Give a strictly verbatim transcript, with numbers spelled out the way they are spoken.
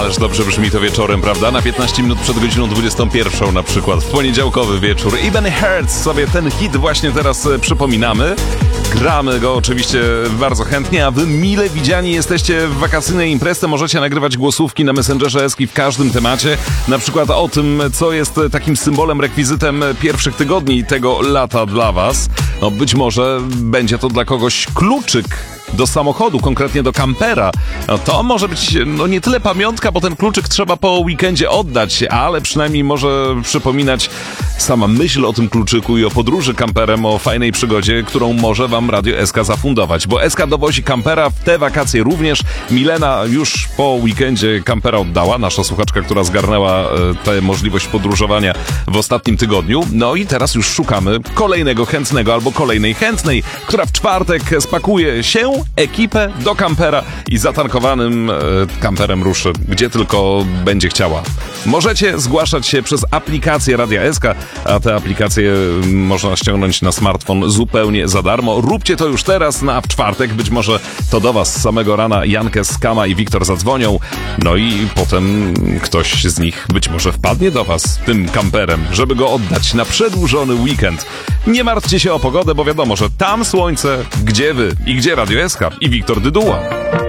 Ależ dobrze brzmi to wieczorem, prawda? Na piętnaście minut przed godziną dwudziestą pierwszą na przykład, w poniedziałkowy wieczór. Even Hurts, sobie ten hit właśnie teraz przypominamy. Gramy go oczywiście bardzo chętnie, a wy mile widziani jesteście w wakacyjnej imprezie. Możecie nagrywać głosówki na Messengerze Eski w każdym temacie. Na przykład o tym, co jest takim symbolem, rekwizytem pierwszych tygodni tego lata dla was. No być może będzie to dla kogoś kluczyk do samochodu, konkretnie do kampera. No to może być no nie tyle pamiątka, bo ten kluczyk trzeba po weekendzie oddać, ale przynajmniej może przypominać sama myśl o tym kluczyku i o podróży kamperem, o fajnej przygodzie, którą może wam Radio S K zafundować. Bo S K dowozi kampera w te wakacje również. Milena już po weekendzie kampera oddała, nasza słuchaczka, która zgarnęła e, tę możliwość podróżowania w ostatnim tygodniu. No i teraz już szukamy kolejnego chętnego albo kolejnej chętnej, która w czwartek spakuje się, ekipę do kampera i zatankowanym e, kamperem ruszy, gdzie tylko będzie chciała. Możecie zgłaszać się przez aplikację Radia S K, a te aplikacje można ściągnąć na smartfon zupełnie za darmo. Róbcie to już teraz, na w czwartek. Być może to do was z samego rana Jankes, Kama i Wiktor zadzwonią. No i potem ktoś z nich być może wpadnie do was tym kamperem, żeby go oddać na przedłużony weekend. Nie martwcie się o pogodę, bo wiadomo, że tam słońce, gdzie wy i gdzie Radio S K i Wiktor Dyduła.